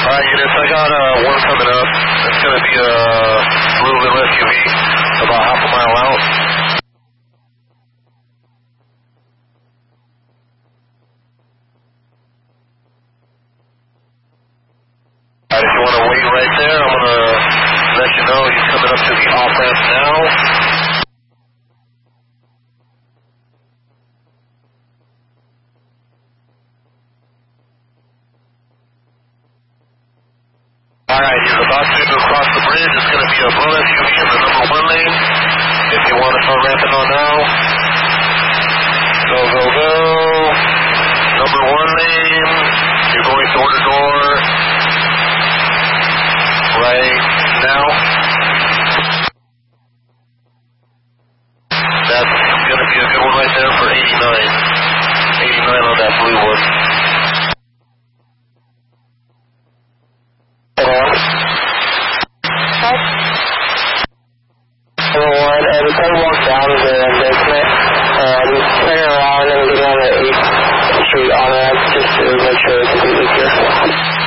Alright, units, I got one coming up. It's going to be a blue little SUV, about half a mile out. Alright, if you want to wait right there, I'm going to let you know he's coming up to the off-ramp now. Alright, he's about to cross the bridge. It's going to be a blue SUV in the number 1 lane. If you want to start ramping on now. Go, go, go. Number 1 lane. You're going door to door. Right now. That's going to be a good one right there for 89. 89 on that blue one. The car walks down the embankment, turn around and get on the 8th Street on ramp just to make sure it's completely clear.